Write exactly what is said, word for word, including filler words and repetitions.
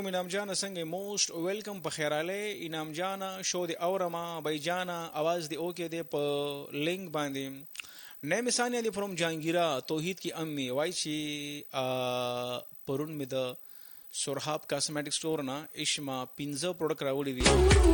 انعام جان څنګه موست ویلکم په خیراله انعام جان شو دی اورما بای جان आवाज دی اوکے دی په لینک باندې نیم ثانیه دی فروم جانگیرا توحید کی امی وای چی پرون می د سورحاب کاسمیټک سٹور نا اشما پنځه پروډکټ راوړي دي